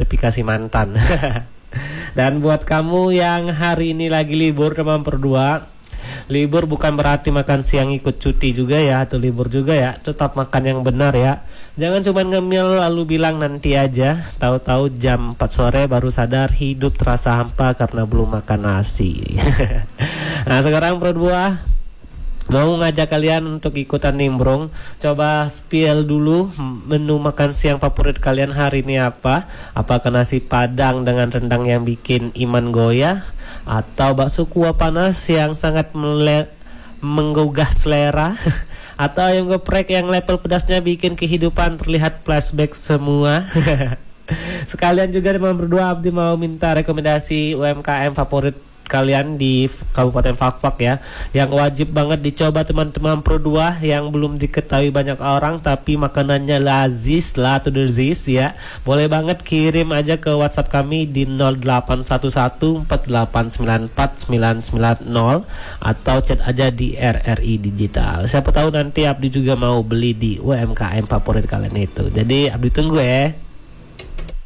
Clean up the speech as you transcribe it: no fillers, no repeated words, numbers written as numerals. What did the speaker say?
verifikasi mantan. Dan buat kamu yang hari ini lagi libur teman berdua, libur bukan berarti makan siang ikut cuti juga ya, atau libur juga ya. Tetap makan yang benar ya. Jangan cuma ngemil lalu bilang nanti aja, tahu-tahu jam 4 sore baru sadar hidup terasa hampa karena belum makan nasi. Nah sekarang berdua mau ngajak kalian untuk ikutan nimbrung. Coba spill dulu menu makan siang favorit kalian hari ini apa? Apakah nasi padang dengan rendang yang bikin iman goyah, atau bakso kuah panas yang sangat menggugah selera, atau ayam geprek yang level pedasnya bikin kehidupan terlihat flashback semua? Sekalian juga teman berdua, Abdi mau minta rekomendasi UMKM favorit kalian di Kabupaten Fakfak ya, yang wajib banget dicoba teman-teman Pro 2, yang belum diketahui banyak orang tapi makanannya lazis lah to disease ya. Boleh banget kirim aja ke WhatsApp kami di 081148949990 atau chat aja di RRI Digital. Siapa tahu nanti Abdi juga mau beli di UMKM favorit kalian itu. Jadi Abdi tunggu ya.